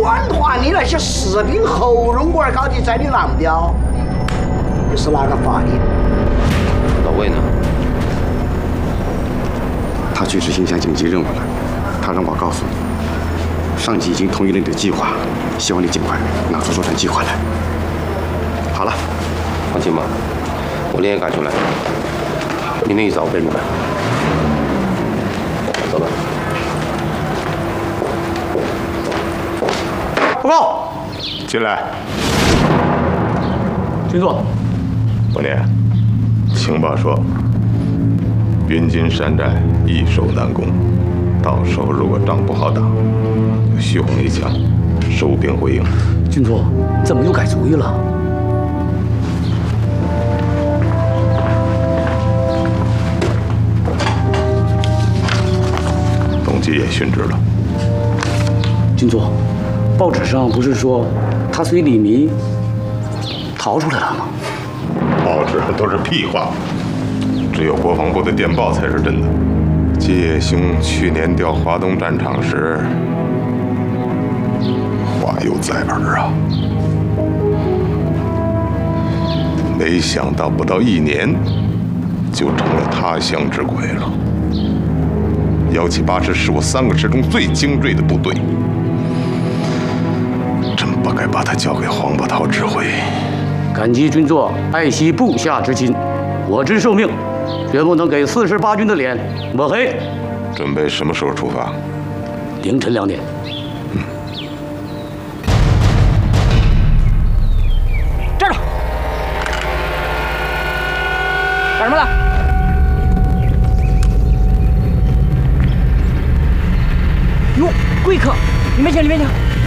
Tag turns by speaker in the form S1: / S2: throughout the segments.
S1: 转化你那些士兵喉咙管高的摘的狼标，你是哪个发的？
S2: 老魏呢？
S3: 他去执行一项紧急任务了，他让我告诉你，上级已经同意了你的计划，希望你尽快拿出作战计划来。好了，
S2: 放心吧，我连夜赶出来，明天一早背你们。走了。
S1: 报告。
S4: 进来。
S1: 军座。
S4: 伯年，情报说，云金山寨易守难攻，到时候如果仗不好打，就虚晃一枪，收兵回营。
S1: 军座，怎么又改主意了？
S4: 董吉也殉职了。
S1: 军座，报纸上不是说他随李弥逃出来了吗？
S4: 报纸上都是屁话，只有国防部的电报才是真的。介兄去年调华东战场时，话犹在耳啊。没想到不到1年，就成了他乡之鬼了。178师是我3个师中最精锐的部队，真不该把他交给黄伯韬指挥。
S1: 感激军座爱惜部下之心，我之受命，绝不能给48军的脸抹黑。
S4: 准备什么时候出发？
S1: 凌晨2点。站住！干什么呢？哟，贵客，里面请，里面请。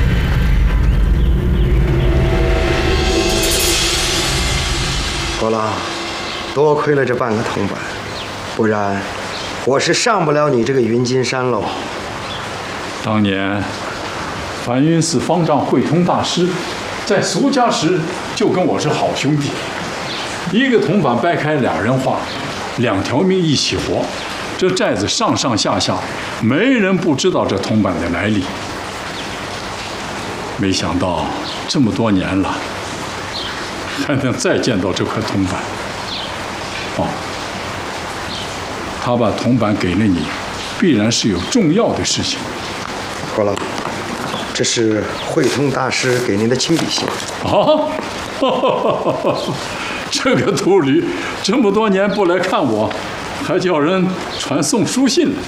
S5: 国老，多亏了这半个铜板，不然我是上不了你这个云金山喽。
S6: 当年樊云寺方丈慧通大师在苏家时就跟我是好兄弟，一个铜板掰开2人花，2条命一起活。这寨子上上下下没人不知道这铜板的来历。没想到这么多年了，还能再见到这块铜板。哦，他把铜板给了你，必然是有重要的事情。
S5: 国老，这是慧通大师给您的亲笔信。
S6: 啊，这个秃驴这么多年不来看我，还叫人传送书信了。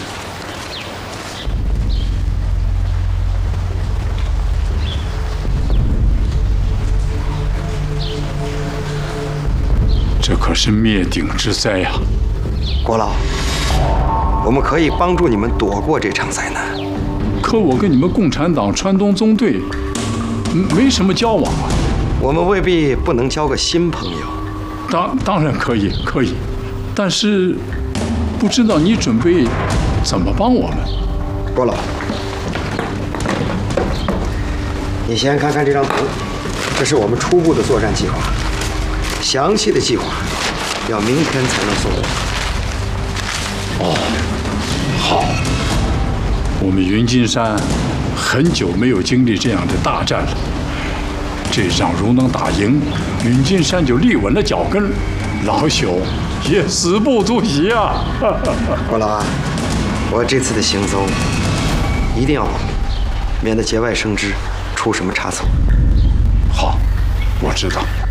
S6: 这可是灭顶之灾呀！
S5: 国老，我们可以帮助你们躲过这场灾难。
S6: 可我跟你们共产党川东纵队没什么交往啊。
S5: 我们未必不能交个新朋友。
S6: 当然可以，但是不知道你准备怎么帮我们。
S5: 国老，你先看看这张图，这是我们初步的作战计划，详细的计划要明天才能送我。
S6: 哦，好。我们云金山很久没有经历这样的大战了，这仗如能打赢，云金山就立稳了脚跟，老朽也死不足惜啊！
S5: 国老啊，我这次的行踪一定要保密，免得节外生枝，出什么差错。
S6: 好，我知道。